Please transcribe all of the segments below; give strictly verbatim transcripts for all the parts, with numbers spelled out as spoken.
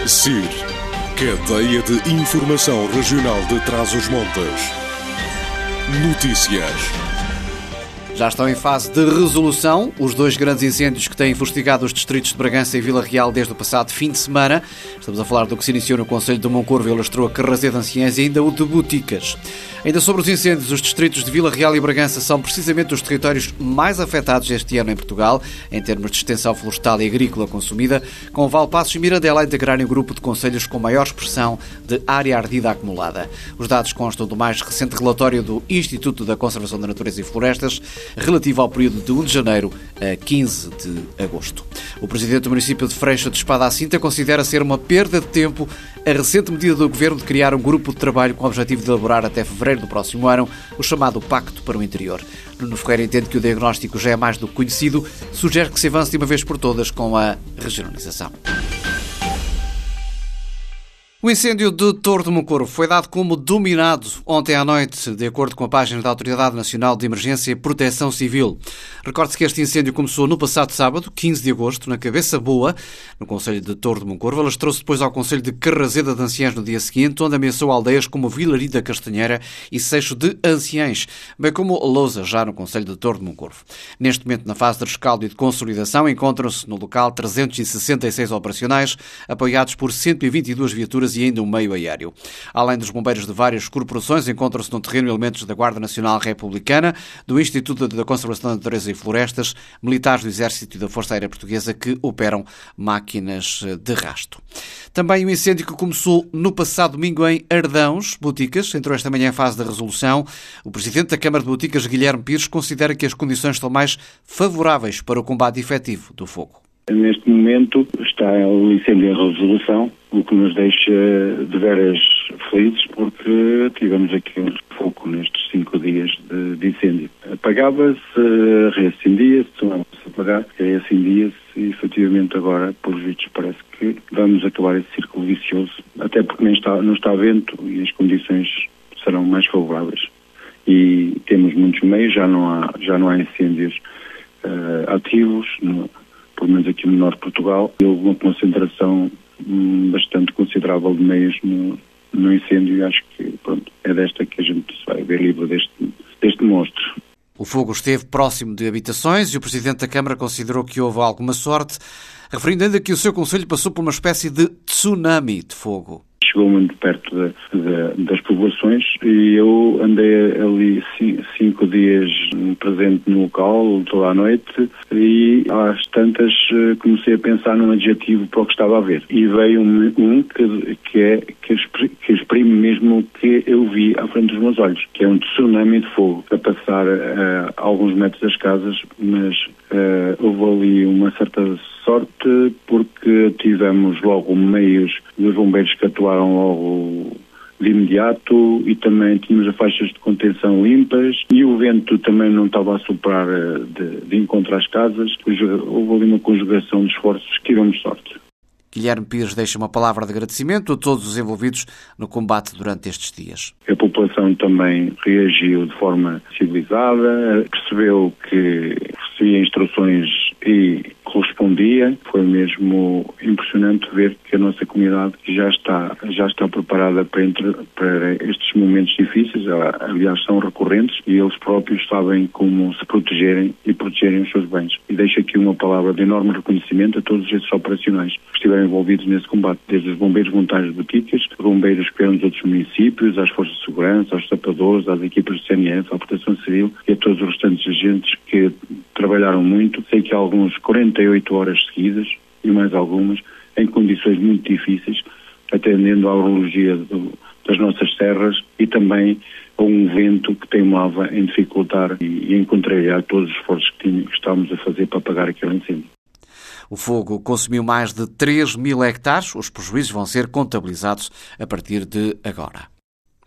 C I R, Cadeia de Informação Regional de Trás-os-Montes. Notícias. Já estão em fase de resolução os dois grandes incêndios que têm fustigado os distritos de Bragança e Vila Real desde o passado fim de semana. Estamos a falar do que se iniciou no concelho de Moncorvo e alastrou a Carrasé de Anciães e ainda o de Boticas. Ainda sobre os incêndios, os distritos de Vila Real e Bragança são precisamente os territórios mais afetados este ano em Portugal, em termos de extensão florestal e agrícola consumida, com Valpaços e Mirandela a integrarem o grupo de concelhos com maior expressão de área ardida acumulada. Os dados constam do mais recente relatório do Instituto da Conservação da Natureza e Florestas, relativo ao período de primeiro de janeiro a quinze de agosto. O presidente do município de Freixa de Espada à Cinta considera ser uma perda de tempo a recente medida do governo de criar um grupo de trabalho com o objetivo de elaborar até fevereiro do próximo ano o chamado Pacto para o Interior. Nuno Ferreira entende que o diagnóstico já é mais do que conhecido, sugere que se avance de uma vez por todas com a regionalização. O incêndio de Torre de Moncorvo foi dado como dominado ontem à noite, de acordo com a página da Autoridade Nacional de Emergência e Proteção Civil. Recorde-se que este incêndio começou no passado sábado, quinze de agosto, na Cabeça Boa, no concelho de Torre de Moncorvo. Alastrou-se depois ao concelho de Carraseda de Anciães no dia seguinte, onde ameaçou aldeias como Vilarim da Castanheira e Seixo de Anciães, bem como Lousa, já no concelho de Torre de Moncorvo. Neste momento, na fase de rescaldo e de consolidação, encontram-se no local trezentos e sessenta e seis operacionais, apoiados por cento e vinte e duas viaturas e ainda um meio aéreo. Além dos bombeiros de várias corporações, encontram-se no terreno elementos da Guarda Nacional Republicana, do Instituto da Conservação da Natureza e Florestas, militares do Exército e da Força Aérea Portuguesa que operam máquinas de rasto. Também o incêndio que começou no passado domingo em Ardãos, Boticas, entrou esta manhã em fase de resolução. O presidente da Câmara de Boticas, Guilherme Pires, considera que as condições estão mais favoráveis para o combate efetivo do fogo. Neste momento está o incêndio em resolução, o que nos deixa de veras felizes porque tivemos aqui um fogo nestes cinco dias de, de incêndio. Apagava-se, reacendia-se, tornava-se a apagar, reacendia-se e efetivamente agora, por vistos, parece que vamos acabar esse círculo vicioso, até porque nem está, não está vento e as condições serão mais favoráveis. E temos muitos meios, já não há, já não há incêndios uh, ativos, no, pelo menos aqui no Norte de Portugal. Houve uma concentração hum, bastante considerável de meios no, no incêndio e acho que pronto, é desta que a gente vai ver livre deste, deste monstro. O fogo esteve próximo de habitações e o Presidente da Câmara considerou que houve alguma sorte, referindo ainda que o seu concelho passou por uma espécie de tsunami de fogo. Chegou muito perto de, de, das povoações e eu andei ali cinco dias presente no local toda a noite e às tantas comecei a pensar num adjetivo para o que estava a ver. E veio um, um que, que, é, que, exprime, que exprime mesmo o que eu vi à frente dos meus olhos, que é um tsunami de fogo a passar uh, a alguns metros das casas, mas uh, houve ali uma certa sorte porque tivemos logo meios dos bombeiros que atuaram logo de imediato e também tínhamos as faixas de contenção limpas e o vento também não estava a soprar de, de encontro às casas. Houve ali uma conjugação de esforços que tivemos sorte. Guilherme Pires deixa uma palavra de agradecimento a todos os envolvidos no combate durante estes dias. A população também reagiu de forma civilizada, percebeu que recebia instruções e correspondia. Foi mesmo impressionante ver que a nossa comunidade já está, já está preparada para, entre, para estes momentos difíceis, aliás são recorrentes e eles próprios sabem como se protegerem e protegerem os seus bens. E deixo aqui uma palavra de enorme reconhecimento a todos esses operacionais que estiveram envolvidos nesse combate, desde os bombeiros voluntários de Boticas, bombeiros que vieram dos outros municípios, às forças de segurança, aos sapadores, às equipas do C N S, à Proteção Civil e a todos os restantes agentes que trabalharam muito. Sei que há alguns quarenta e oito horas seguidas e mais algumas em condições muito difíceis, atendendo à orologia do, das nossas serras e também a um vento que teimava em dificultar e, e em contrariar todos os esforços que, tínhamos, que estávamos a fazer para apagar aquele incêndio. O fogo consumiu mais de três mil hectares. Os prejuízos vão ser contabilizados a partir de agora.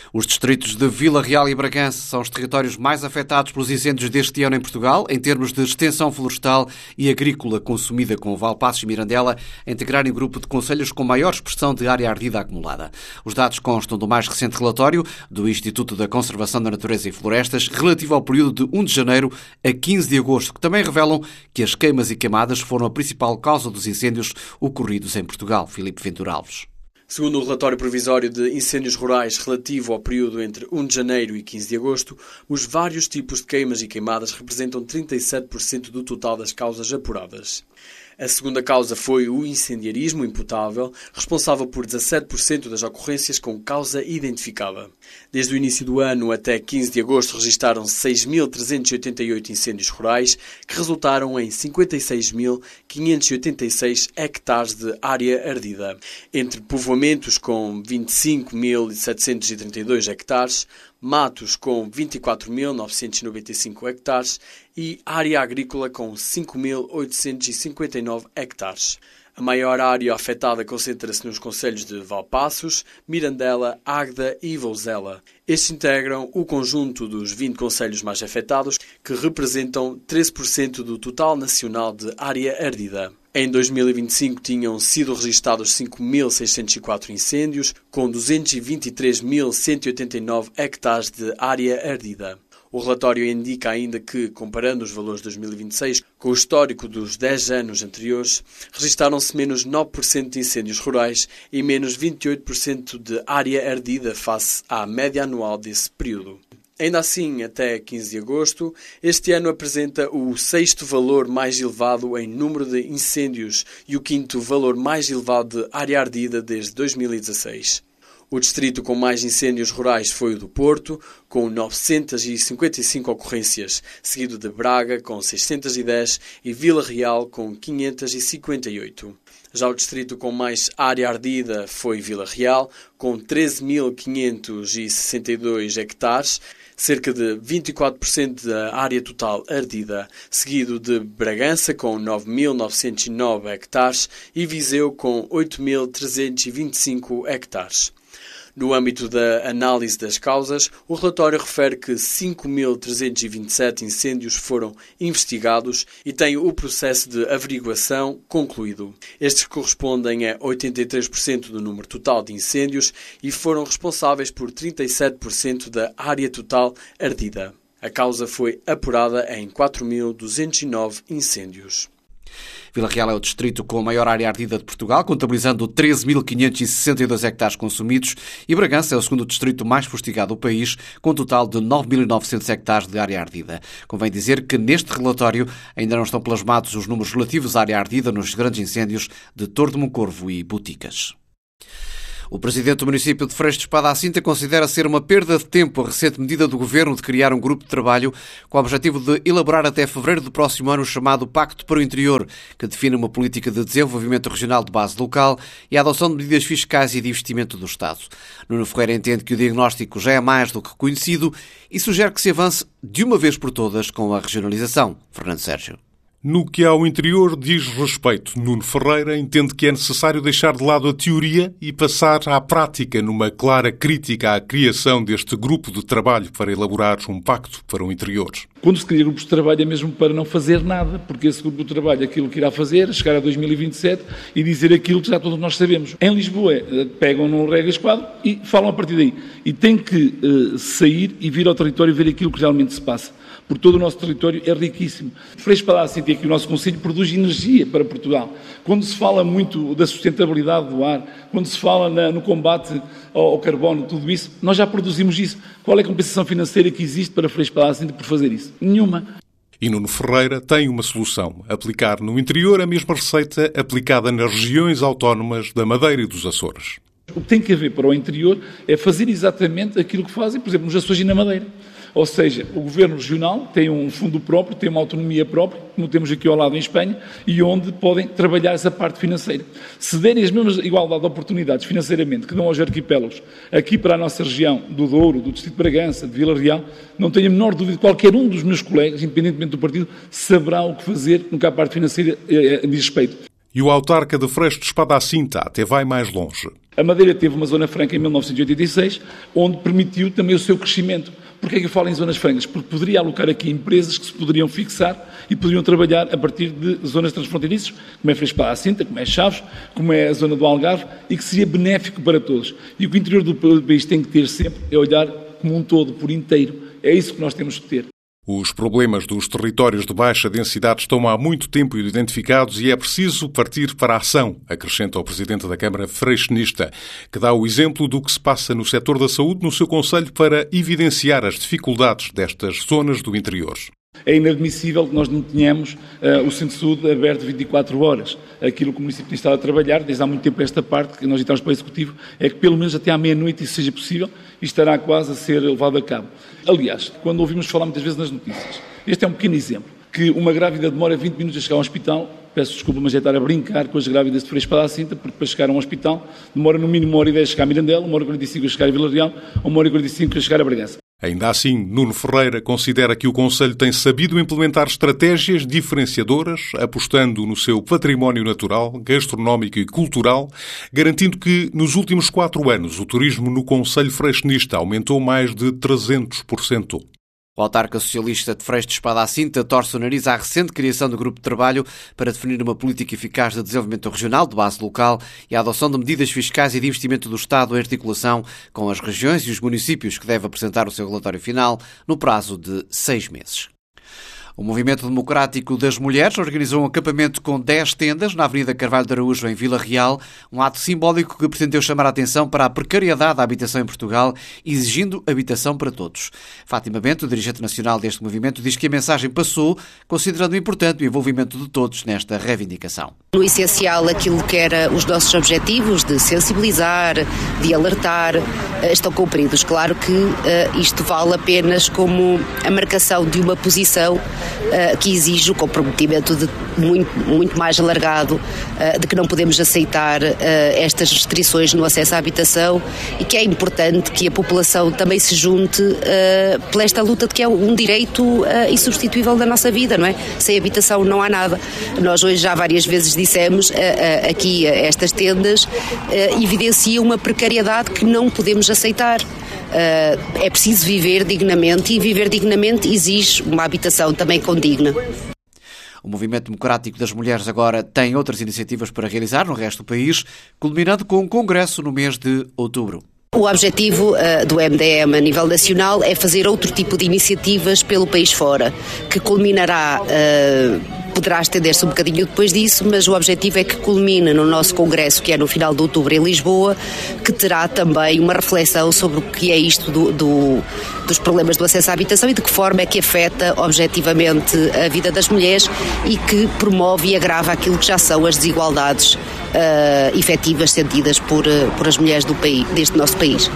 Os distritos de Vila Real e Bragança são os territórios mais afetados pelos incêndios deste ano em Portugal, em termos de extensão florestal e agrícola consumida, com Valpaços e Mirandela a integrarem o grupo de concelhos com maior expressão de área ardida acumulada. Os dados constam do mais recente relatório do Instituto da Conservação da Natureza e Florestas, relativo ao período de um de janeiro a quinze de agosto, que também revelam que as queimas e queimadas foram a principal causa dos incêndios ocorridos em Portugal. Filipe Ventura Alves. Segundo o relatório provisório de incêndios rurais relativo ao período entre um de janeiro e quinze de agosto, os vários tipos de queimas e queimadas representam trinta e sete por cento do total das causas apuradas. A segunda causa foi o incendiarismo imputável, responsável por dezassete por cento das ocorrências com causa identificada. Desde o início do ano até quinze de agosto registaram-se seis mil trezentos e oitenta e oito incêndios rurais, que resultaram em cinquenta e seis mil quinhentos e oitenta e seis hectares de área ardida, entre povoamentos com vinte e cinco mil setecentos e trinta e dois hectares, matos com vinte e quatro mil novecentos e noventa e cinco hectares e área agrícola com cinco mil oitocentos e cinquenta e nove hectares. A maior área afetada concentra-se nos concelhos de Valpaços, Mirandela, Águeda e Vouzela. Estes integram o conjunto dos vinte concelhos mais afetados, que representam treze por cento do total nacional de área ardida. Em dois mil e vinte e cinco tinham sido registados cinco mil seiscentos e quatro incêndios, com duzentos e vinte e três mil cento e oitenta e nove hectares de área ardida. O relatório indica ainda que, comparando os valores de dois mil e vinte e seis com o histórico dos dez anos anteriores, registaram-se menos nove por cento de incêndios rurais e menos vinte e oito por cento de área ardida face à média anual desse período. Ainda assim, até quinze de agosto, este ano apresenta o sexto valor mais elevado em número de incêndios e o quinto valor mais elevado de área ardida desde dois mil e dezasseis. O distrito com mais incêndios rurais foi o do Porto, com novecentas e cinquenta e cinco ocorrências, seguido de Braga, com seiscentas e dez, e Vila Real, com quinhentas e cinquenta e oito. Já o distrito com mais área ardida foi Vila Real, com treze mil quinhentos e sessenta e dois hectares, cerca de vinte e quatro por cento da área total ardida, seguido de Bragança, com nove mil novecentos e nove hectares, e Viseu, com oito mil trezentos e vinte e cinco hectares. No âmbito da análise das causas, o relatório refere que cinco mil trezentos e vinte e sete incêndios foram investigados e tem o processo de averiguação concluído. Estes correspondem a oitenta e três por cento do número total de incêndios e foram responsáveis por trinta e sete por cento da área total ardida. A causa foi apurada em quatro mil duzentos e nove incêndios. Vila Real é o distrito com a maior área ardida de Portugal, contabilizando treze mil quinhentos e sessenta e dois hectares consumidos, e Bragança é o segundo distrito mais fustigado do país, com um total de nove mil e novecentos hectares de área ardida. Convém dizer que neste relatório ainda não estão plasmados os números relativos à área ardida nos grandes incêndios de Torre de Moncorvo e Boticas. O presidente do município de Freixo de Espada à Cinta considera ser uma perda de tempo a recente medida do governo de criar um grupo de trabalho com o objetivo de elaborar até fevereiro do próximo ano o chamado Pacto para o Interior, que define uma política de desenvolvimento regional de base local e a adoção de medidas fiscais e de investimento do Estado. Nuno Ferreira entende que o diagnóstico já é mais do que conhecido e sugere que se avance de uma vez por todas com a regionalização. Fernando Sérgio. No que ao interior diz respeito, Nuno Ferreira entende que é necessário deixar de lado a teoria e passar à prática numa clara crítica à criação deste grupo de trabalho para elaborar um pacto para o interior. Quando se cria grupos de trabalho é mesmo para não fazer nada, porque esse grupo de trabalho aquilo que irá fazer é chegar a dois mil e vinte e sete e dizer aquilo que já todos nós sabemos. Em Lisboa, pegam num regra esquadro e falam a partir daí. E tem que uh, sair e vir ao território ver aquilo que realmente se passa. Porque todo o nosso território é riquíssimo. Freixo de Espada à Cinta, aqui o nosso concelho produz energia para Portugal. Quando se fala muito da sustentabilidade do ar, quando se fala na, no combate ao, ao carbono, tudo isso, nós já produzimos isso. Qual é a compensação financeira que existe para Freixo de Espada à Cinta por fazer isso? Nenhuma. E Nuno Ferreira tem uma solução: aplicar no interior a mesma receita aplicada nas regiões autónomas da Madeira e dos Açores. O que tem que haver para o interior é fazer exatamente aquilo que fazem, por exemplo, nos Açores e na Madeira. Ou seja, o governo regional tem um fundo próprio, tem uma autonomia própria, como temos aqui ao lado em Espanha, e onde podem trabalhar essa parte financeira. Se derem as mesmas igualdade de oportunidades financeiramente que dão aos arquipélagos, aqui para a nossa região do Douro, do Distrito de Bragança, de Vila Real, não tenho a menor dúvida que qualquer um dos meus colegas, independentemente do partido, saberá o que fazer no que a parte financeira diz respeito. E o autarca de Freixo de Espada à Cinta até vai mais longe. A Madeira teve uma zona franca em mil novecentos e oitenta e seis, onde permitiu também o seu crescimento. Porquê é que eu falo em zonas francas? Porque poderia alocar aqui empresas que se poderiam fixar e poderiam trabalhar a partir de zonas transfronteiriças, como é Freixo Espada à Cinta, como é Chaves, como é a zona do Algarve, e que seria benéfico para todos. E o que o interior do país tem que ter sempre é olhar como um todo, por inteiro. É isso que nós temos que ter. Os problemas dos territórios de baixa densidade estão há muito tempo identificados e é preciso partir para a ação, acrescenta o Presidente da Câmara Freixenista, que dá o exemplo do que se passa no setor da saúde no seu concelho para evidenciar as dificuldades destas zonas do interior. É inadmissível que nós não tenhamos uh, o Centro de Saúde aberto vinte e quatro horas. Aquilo que o município tem estado a trabalhar, desde há muito tempo esta parte, que nós entramos para o Executivo, é que pelo menos até à meia-noite isso seja possível e estará quase a ser levado a cabo. Aliás, quando ouvimos falar muitas vezes nas notícias, este é um pequeno exemplo, que uma grávida demora vinte minutos a chegar ao hospital, peço desculpa, mas é estar a brincar com as grávidas de Freixo Espada à Cinta, porque para chegar a um hospital demora no mínimo uma hora e dez a chegar a Mirandela, uma hora e quarenta e cinco a chegar a Vila Real, ou uma hora e quarenta e cinco a chegar a Bragança. Ainda assim, Nuno Ferreira considera que o concelho tem sabido implementar estratégias diferenciadoras, apostando no seu património natural, gastronómico e cultural, garantindo que, nos últimos quatro anos, o turismo no concelho freixenista aumentou mais de trezentos por cento. O autarca socialista de Freixo de Espada à Cinta torce o nariz à recente criação do grupo de trabalho para definir uma política eficaz de desenvolvimento regional de base local e a adoção de medidas fiscais e de investimento do Estado em articulação com as regiões e os municípios, que deve apresentar o seu relatório final no prazo de seis meses. O Movimento Democrático das Mulheres organizou um acampamento com dez tendas na Avenida Carvalho de Araújo, em Vila Real, um ato simbólico que pretendeu chamar a atenção para a precariedade da habitação em Portugal, exigindo habitação para todos. Fátima Bento, dirigente nacional deste movimento, diz que a mensagem passou, considerando importante o envolvimento de todos nesta reivindicação. No essencial, aquilo que era os nossos objetivos de sensibilizar, de alertar, estão cumpridos. Claro que uh, isto vale apenas como a marcação de uma posição uh, que exige o comprometimento de muito, muito mais alargado, uh, de que não podemos aceitar uh, estas restrições no acesso à habitação e que é importante que a população também se junte uh, por esta luta de que é um direito uh, insubstituível da nossa vida, não é? Sem habitação não há nada. Nós hoje já várias vezes dissemos uh, uh, aqui uh, estas tendas uh, evidenciam uma precariedade que não podemos aceitar. Uh, é preciso viver dignamente e viver dignamente exige uma habitação também condigna. O Movimento Democrático das Mulheres agora tem outras iniciativas para realizar no resto do país, culminando com um congresso no mês de outubro. O objetivo uh, do M D M a nível nacional é fazer outro tipo de iniciativas pelo país fora, que culminará, uh, poderá estender-se um bocadinho depois disso, mas o objetivo é que culmine no nosso congresso, que é no final de outubro em Lisboa, que terá também uma reflexão sobre o que é isto do, do, dos problemas do acesso à habitação e de que forma é que afeta objetivamente a vida das mulheres e que promove e agrava aquilo que já são as desigualdades uh, efetivas sentidas por, uh, por as mulheres do país, deste nosso país.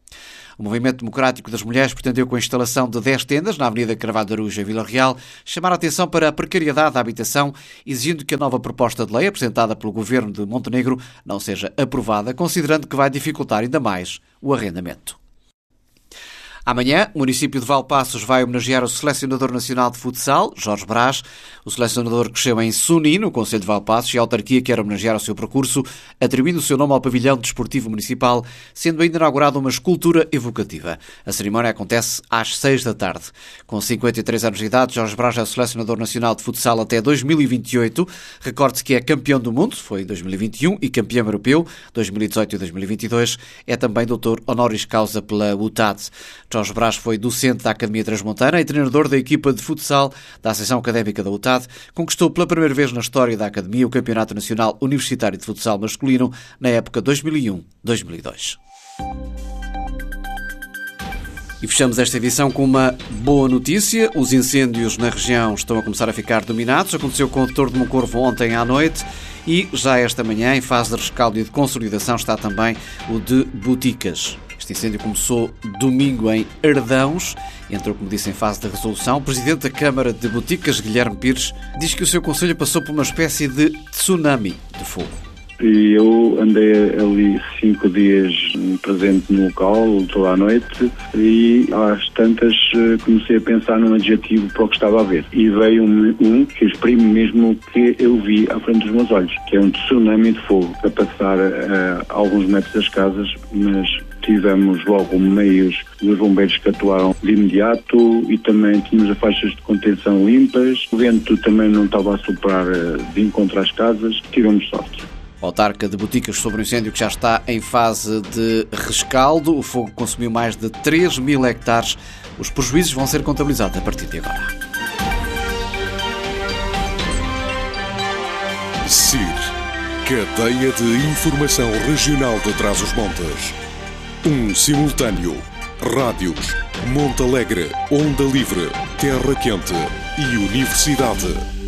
O Movimento Democrático das Mulheres pretendeu, com a instalação de dez tendas na Avenida Carvalho de Araújo, em Vila Real, chamar a atenção para a precariedade da habitação, exigindo que a nova proposta de lei apresentada pelo Governo de Montenegro não seja aprovada, considerando que vai dificultar ainda mais o arrendamento. Amanhã, o município de Valpaços vai homenagear o selecionador nacional de futsal, Jorge Brás. O selecionador cresceu em Suni, no concelho de Valpaços, e a autarquia quer homenagear o seu percurso, atribuindo o seu nome ao pavilhão desportivo municipal, sendo ainda inaugurada uma escultura evocativa. A cerimónia acontece às seis da tarde. Com cinquenta e três anos de idade, Jorge Brás é o selecionador nacional de futsal até dois mil e vinte e oito. Recorde-se que é campeão do mundo, foi em dois mil e vinte e um, e campeão europeu, dois mil e dezoito e dois mil e vinte e dois. É também doutor honoris causa pela U T A D. Jorge Brás foi docente da Academia Transmontana e treinador da equipa de futsal da Associação Académica da U T A D. Conquistou pela primeira vez na história da Academia o Campeonato Nacional Universitário de Futsal Masculino na época dois mil e um a dois mil e dois. E fechamos esta edição com uma boa notícia. Os incêndios na região estão a começar a ficar dominados. Aconteceu com o Torre de Moncorvo ontem à noite e já esta manhã, em fase de rescaldo e de consolidação, está também o de Boticas. Este incêndio começou domingo em Ardãos, entrou, como disse, em fase de resolução. O presidente da Câmara de Boticas, Guilherme Pires, diz que o seu concelho passou por uma espécie de tsunami de fogo. e eu andei ali cinco dias presente no local, toda a noite, e às tantas comecei a pensar num adjetivo para o que estava a ver. E veio um, um que exprime mesmo o que eu vi à frente dos meus olhos, que é um tsunami de fogo a passar a, a alguns metros das casas, mas tivemos logo meios dos bombeiros que atuaram de imediato e também tínhamos as faixas de contenção limpas. O vento também não estava a soprar de encontro às casas. Tivemos sorte. Autarca de Boticas sobre o incêndio que já está em fase de rescaldo. O fogo consumiu mais de três mil hectares. Os prejuízos vão ser contabilizados a partir de agora. S I R, Cadeia de Informação Regional de Trás-os-Montes. Um simultâneo. Rádios, Monte Alegre, Onda Livre, Terra Quente e Universidade.